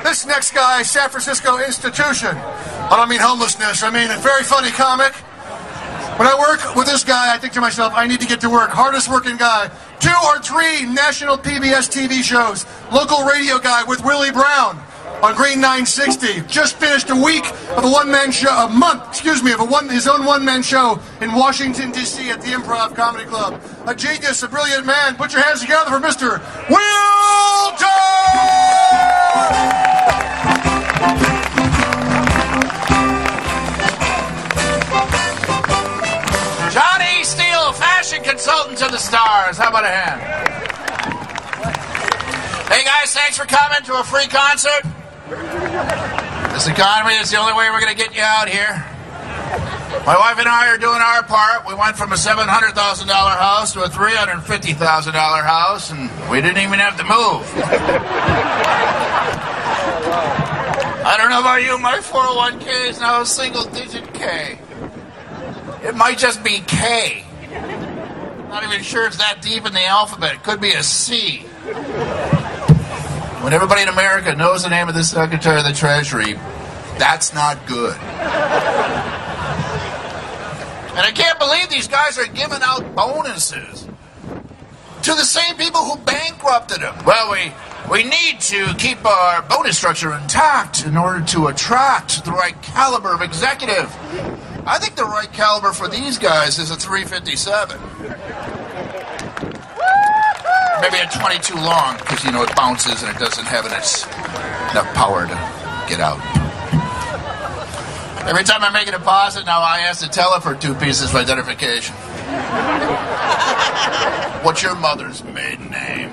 This next guy, San Francisco Institution. I don't mean homelessness. I mean a very funny comic. When I work with this guy, I think to myself, I need to get to work. Hardest working guy. 2 or 3 national PBS TV shows. Local radio guy with Willie Brown on Green 960. Just finished a week of a one-man show, a month, excuse me, of his own one-man show in Washington, D.C. at the Improv Comedy Club. A genius, a brilliant man. Put your hands together for Mr. Will Turner! Johnny Steele, fashion consultant to the stars. How about a hand? Hey guys, thanks for coming to a free concert. This economy is the only way we're going to get you out here. My wife and I are doing our part. We went from a $700,000 house to a $350,000 house, and we didn't even have to move. I don't know about you, my 401k is now a single-digit K. It might just be K. Not even sure it's that deep in the alphabet. It could be a C. When everybody in America knows the name of the Secretary of the Treasury, that's not good. And I can't believe these guys are giving out bonuses to the same people who bankrupted them. Well, we need to keep our bonus structure intact in order to attract the right caliber of executive. I think the right caliber for these guys is a 357. Maybe a 22 long, because, it bounces and it doesn't have enough power to get out. Every time I make a deposit now, I ask the teller for 2 pieces of identification. What's your mother's maiden name?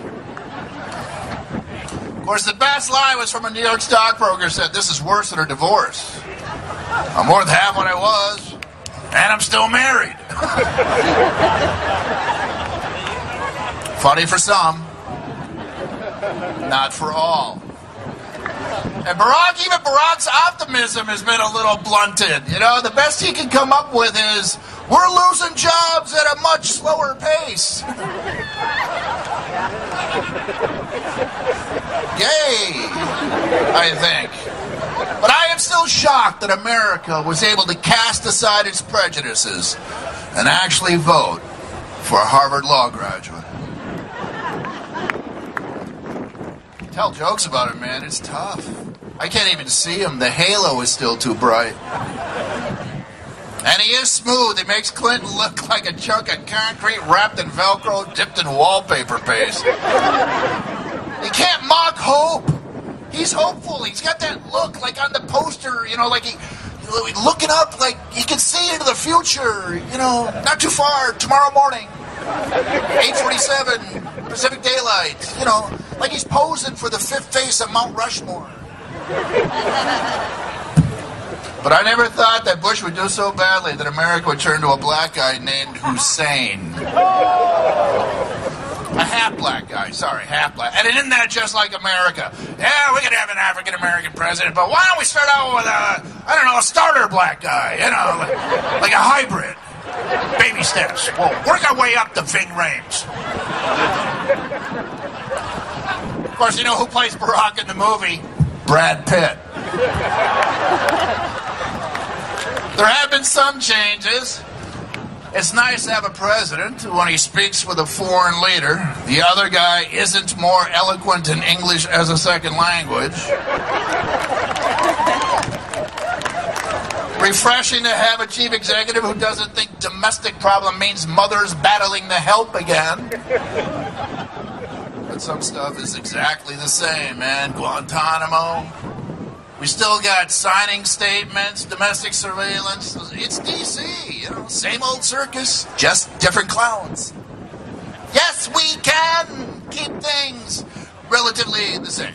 Of course, the best lie was from a New York stockbroker who said, "This is worse than a divorce. I'm more than half what I was, and I'm still married." Funny for some, not for all. And even Barack's optimism has been a little blunted. The best he can come up with is, we're losing jobs at a much slower pace. Yay, I think. But I am still shocked that America was able to cast aside its prejudices and actually vote for a Harvard Law graduate. Tell jokes about it, man. It's tough. I can't even see him. The halo is still too bright. And he is smooth. He makes Clinton look like a chunk of concrete wrapped in Velcro, dipped in wallpaper paste. He can't mock hope. He's hopeful. He's got that look like on the poster, like he looking up like he can see into the future, not too far, tomorrow morning. 8:47, Pacific Daylight, like he's posing for the 5th face of Mount Rushmore. But I never thought that Bush would do so badly that America would turn to a black guy named Hussein. A half-black guy, half-black. And isn't that just like America? Yeah, we could have an African-American president, but why don't we start out with a starter black guy, like a hybrid. Baby steps. We'll work our way up to Ving Rhames. Of course, you know who plays Barack in the movie? Brad Pitt. There have been some changes. It's nice to have a president who, when he speaks with a foreign leader, the other guy isn't more eloquent in English as a second language. Refreshing to have a chief executive who doesn't think domestic problem means mothers battling the help again. But some stuff is exactly the same, man. Guantanamo. We still got signing statements, domestic surveillance. It's D.C., same old circus, just different clowns. Yes, we can keep things relatively the same.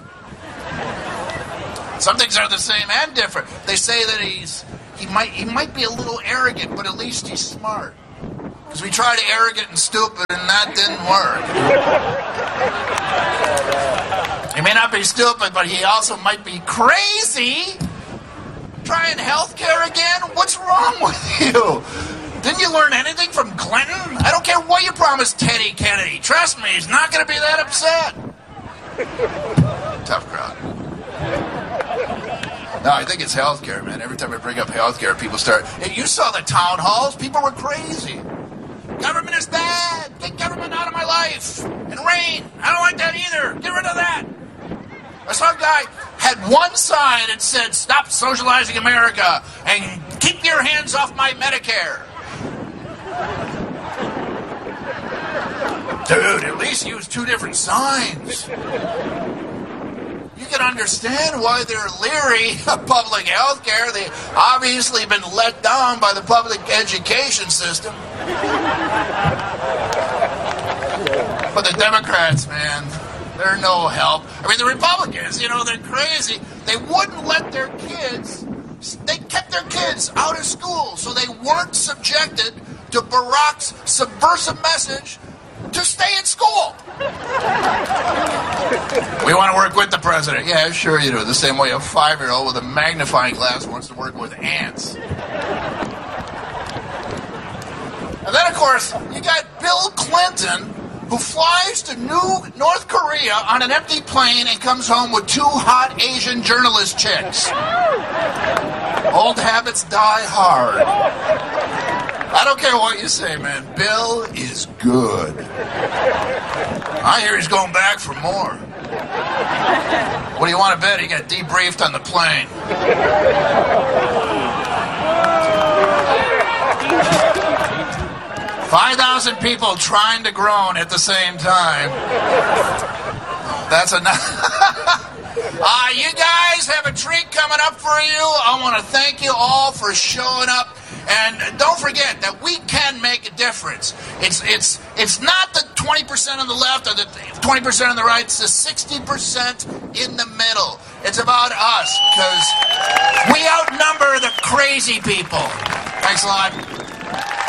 Some things are the same and different. They say that he might be a little arrogant, but at least he's smart. Because we tried arrogant and stupid, and that didn't work. He may not be stupid, but he also might be crazy. Trying healthcare again? What's wrong with you? Didn't you learn anything from Clinton? I don't care what you promised Teddy Kennedy. Trust me, he's not going to be that upset. Tough crowd. No, I think it's healthcare, man. Every time I bring up healthcare, people start. You saw the town halls. People were crazy. Government is bad. Get government out of my life. And rain. I don't like that either. Get rid of that. I saw a guy had one sign that said, "Stop socializing America and keep your hands off my Medicare." Dude, at least use two different signs. You can understand why they're leery of public health care. They've obviously been let down by the public education system. But the Democrats, man, they're no help. I mean, the Republicans, they're crazy. They wouldn't let their kids, they kept their kids out of school so they weren't subjected to Barack's subversive message to stay in school. We want to work with the president. Yeah, sure you do. The same way a 5-year-old with a magnifying glass wants to work with ants. And then, of course, you got Bill Clinton, who flies to North Korea on an empty plane and comes home with 2 hot Asian journalist chicks. Old habits die hard. I don't care what you say, man. Bill is good. I hear he's going back for more. What do you want to bet? He got debriefed on the plane. 5,000 people trying to groan at the same time. That's enough. You guys have a treat coming up for you. I want to thank you all for showing up. And don't forget that we can make a difference. It's not the 20% on the left or the 20% on the right. It's the 60% in the middle. It's about us, because we outnumber the crazy people. Thanks a lot.